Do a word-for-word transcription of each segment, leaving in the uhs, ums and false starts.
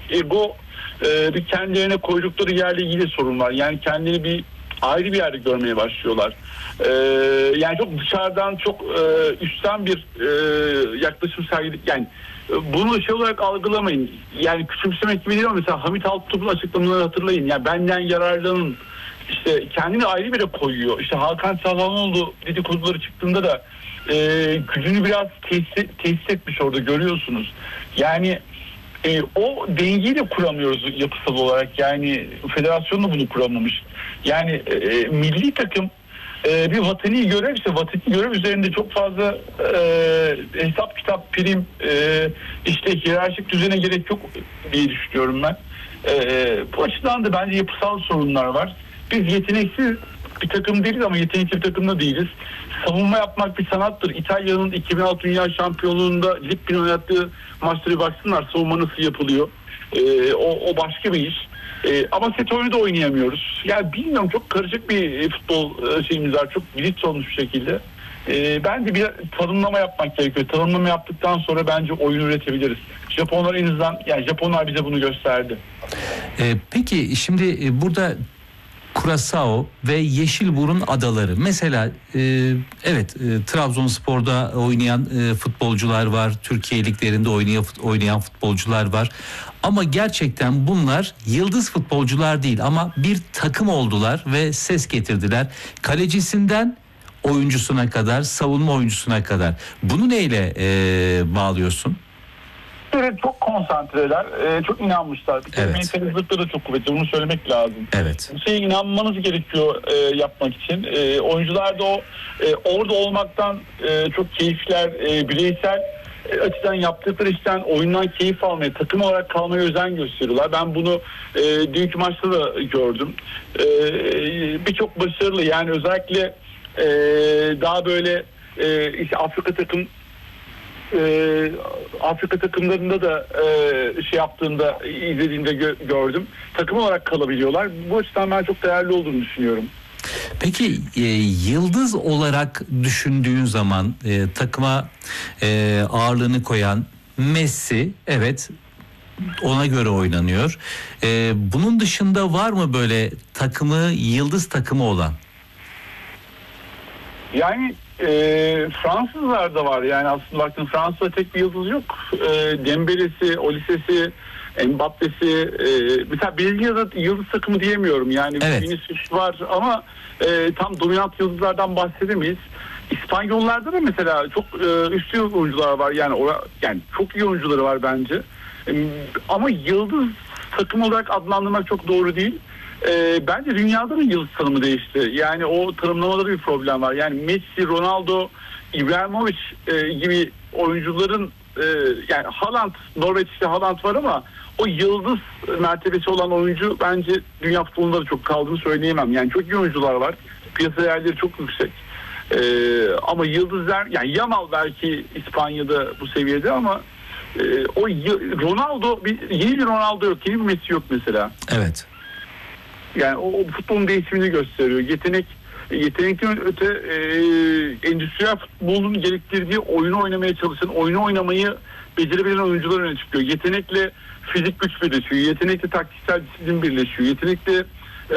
ego, e, bir kendilerine koydukları yerle ilgili sorun var. Yani kendini bir ayrı bir yerde görmeye başlıyorlar. Ee, yani çok dışarıdan, çok e, üstten bir e, yaklaşım sergiledik. Yani e, bunu şey olarak algılamayın. Yani küçümsemek gibi değil ama mesela Hamit Altıntop'un açıklamalarını hatırlayın. Yani benden yararlanın. İşte kendini ayrı bir yere koyuyor. İşte Hakan Çalhanoğlu dedikoduları çıktığında da e, gücünü biraz tesis, tesis etmiş orada, görüyorsunuz. Yani E, o dengeyi de kuramıyoruz yapısal olarak. Yani federasyon da bunu kuramamış. Yani e, milli takım e, bir vatani görev, ise vatani görev üzerinde çok fazla e, hesap kitap, prim, e, işte hiyerarşik düzene gerek yok diye düşünüyorum ben. E, bu açıdan da bence yapısal sorunlar var. Biz yeteneksiz bir takım değiliz ama yetenekli bir takım da değiliz. Savunma yapmak bir sanattır. İtalya'nın iki bin altı Dünya Şampiyonluğu'nda Lippi'nin oynattığı maçlara baksınlar, savunma nasıl yapılıyor. Ee, o, o başka bir iş. Ee, ama set oyunu da oynayamıyoruz. Yani bilmiyorum, çok karışık bir futbol şeyimiz var. Çok bilinç olmuş bir şekilde. Ee, bence bir tanımlama yapmak gerekiyor. Tanımlama yaptıktan sonra bence oyun üretebiliriz. Japonlar en azından, yani Japonlar bize bunu gösterdi. Ee, peki şimdi burada Curaçao ve Yeşilburun adaları. Mesela e, evet e, Trabzonspor'da oynayan e, futbolcular var. Türkiye liglerinde oynayan, oynayan futbolcular var. Ama gerçekten bunlar yıldız futbolcular değil ama bir takım oldular ve ses getirdiler. Kalecisinden oyuncusuna kadar, savunma oyuncusuna kadar. Bunu neyle e, bağlıyorsun? Evet, çok konsantreler, e, çok inanmışlar. Bir kere Evet. mental hazırlıkları da çok kuvvetli, bunu söylemek lazım. Evet. Bu şeye inanmanız gerekiyor e, yapmak için. E, oyuncular da o e, orada olmaktan e, çok keyifler, e, bireysel e, açıdan yaptıkları işten, oyundan keyif almaya, takım olarak kalmaya özen gösteriyorlar. Ben bunu e, dünkü maçta da gördüm. E, Birçok başarılı, yani özellikle e, daha böyle e, işte Afrika takım Ee, Afrika takımlarında da e, şey yaptığında, izlediğimde gö- gördüm. Takım olarak kalabiliyorlar. Bu açıdan ben çok değerli olduğunu düşünüyorum. Peki e, yıldız olarak düşündüğün zaman e, takıma e, ağırlığını koyan Messi, evet, ona göre oynanıyor. E, bunun dışında var mı böyle takımı yıldız takımı olan? Yani e, Fransızlar da var. Yani aslında baktın, Fransa'da tek bir yıldız yok. E, Dembele'si, Olisse'si, Mbappe'si, e, mesela Belgiya'da yıldız takımı diyemiyorum. Yani Evet. Vinicius var ama e, tam dominant yıldızlardan bahsedemeyiz. İspanyollarda da mesela çok e, üstü oyuncular var. Yani ora, yani çok iyi oyuncuları var bence. E, ama yıldız takım olarak adlandırmak çok doğru değil. E, bence dünyada da yıldız tanımı değişti. Yani o tanımlamada bir problem var. Yani Messi, Ronaldo, İbrahimovic e, gibi oyuncuların e, yani Haaland, Norveç'te Haaland var ama o yıldız mertebesi olan oyuncu bence dünya futbolunda da çok kaldığını söyleyemem. Yani çok iyi oyuncular var. Piyasa değerleri çok yüksek. E, ama yıldızlar, yani Yamal belki İspanya'da bu seviyede ama e, o Ronaldo, bir, yeni bir Ronaldo yok, yeni bir Messi yok mesela. Evet. Yani o, o futbolun değişimini gösteriyor. Yetenek, yetenekten öte e, endüstriyel futbolun gerektirdiği oyunu oynamaya çalışan, oyunu oynamayı becerebilen oyuncular öne çıkıyor. Yetenekle fizik güç birleşiyor. Yetenekle taktiksel disiplin birleşiyor. Yetenekle e,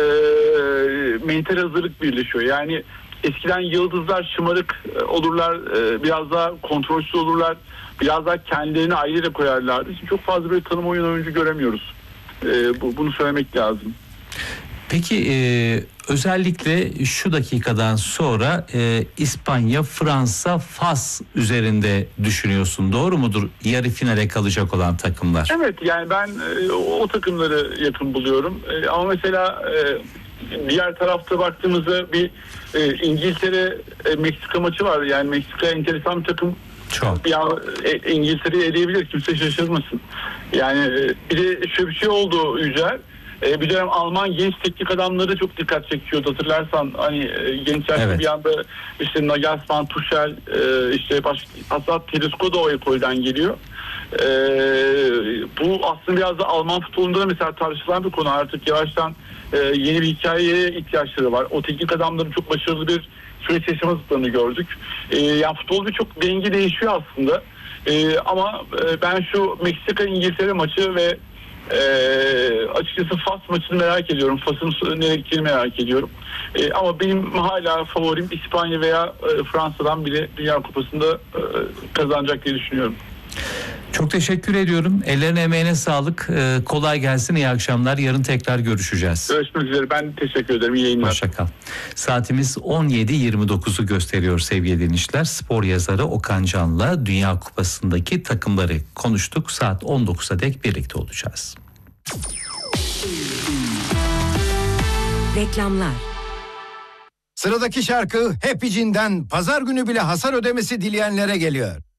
mental hazırlık birleşiyor. Yani eskiden yıldızlar şımarık olurlar, e, biraz daha kontrolsüz olurlar, biraz daha kendilerini ayrı yere koyarlardı. Şimdi çok fazla böyle tanım oyun oyuncu göremiyoruz. E, bu, bunu söylemek lazım. Peki e, özellikle şu dakikadan sonra e, İspanya, Fransa, Fas üzerinde düşünüyorsun. Doğru mudur? Yarı finale kalacak olan takımlar. Evet, yani ben e, o takımları yakın buluyorum. E, ama mesela e, diğer tarafta baktığımızda bir e, İngiltere e, Meksika maçı var. Yani Meksika enteresan bir takım. Çok. Ya e, İngiltere'yi eleyebilir, kimse şaşırmasın. Yani e, bir de şöyle bir şey oldu Yücel. E, bir dönem Alman genç teknik adamları çok dikkat çekiyordu, hatırlarsan. Hani e, gençler evet. Bir anda işte Nagelsmann, Tuchel, e, işte baş, hatta Tedesco da o ekolden geliyor. E, bu aslında biraz da Alman futbolunda da mesela tartışılan bir konu. Artık yavaştan e, yeni bir hikayeye ihtiyaçları var. O teknik adamların çok başarılı bir süreç yaşamasını gördük. E, yani futbolda çok denge değişiyor aslında. E, ama e, ben şu Meksika-İngiltere maçı ve Ee, açıkçası Fas maçını merak ediyorum. Fas'ın nereye gittiğini merak ediyorum. Ee, ama benim hala favorim İspanya veya e, Fransa'dan biri Dünya Kupası'nda e, kazanacak diye düşünüyorum. Çok teşekkür ediyorum. Ellerine emeğine sağlık. Ee, kolay gelsin. İyi akşamlar. Yarın tekrar görüşeceğiz. Görüşmek üzere. Ben teşekkür ederim. İyi yayınlar. Hoşça kal. Saatimiz on yedi yirmi dokuzu gösteriyor sevgili dinleyiciler. Spor yazarı Okan Can'la Dünya Kupası'ndaki takımları konuştuk. Saat on dokuza dek birlikte olacağız. Reklamlar. Sıradaki şarkı Happy Jean'den pazar günü bile hasar ödemesi dileyenlere geliyor.